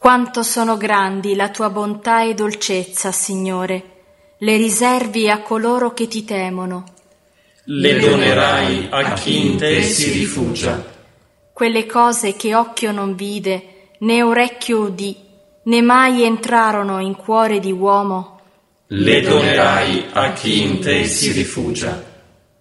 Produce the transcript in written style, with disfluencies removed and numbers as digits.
Quanto sono grandi la tua bontà e dolcezza, Signore, le riservi a coloro che ti temono. Le donerai a chi in te si rifugia. Quelle cose che occhio non vide, né orecchio udì, né mai entrarono in cuore di uomo. Le donerai a chi in te si rifugia.